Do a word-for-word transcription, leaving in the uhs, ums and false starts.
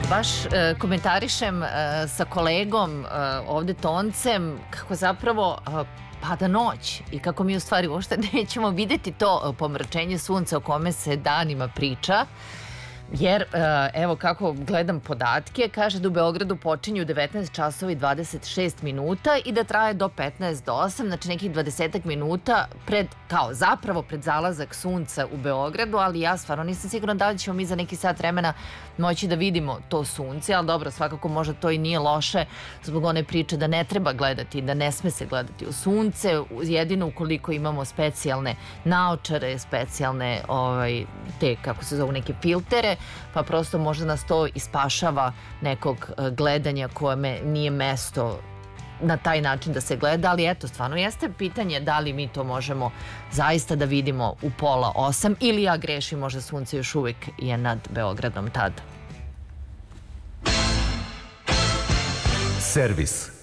Baš e, komentarišem e, sa kolegom e, ovde Toncem kako zapravo e, pada noć i kako mi u stvari uopšte nećemo videti to pomračenje sunca o kome se danima priča. Jer, evo kako gledam podatke, kaže da u Beogradu počinju devetnaest časova i dvadeset šest minuta i da traje do petnaest do osam, znači nekih dvadesetak minuta pred, kao zapravo pred zalazak sunca u Beogradu, ali ja stvarno nisam sigurna da li ćemo mi za neki sat vremena moći da vidimo to sunce, ali dobro, svakako možda to i nije loše zbog one priče da ne treba gledati, da ne sme se gledati u sunce, jedino ukoliko imamo specijalne naočare, specijalne, ovaj, te, kako se zovu, neke filtere, pa prosto možda nas to ispašava nekog gledanja kojeme nije mesto na taj način da se gleda, ali eto, stvarno jeste pitanje da li mi to možemo zaista da vidimo u pola osam ili ja grešim, možda sunce još uvijek je nad Beogradom tada. Servis.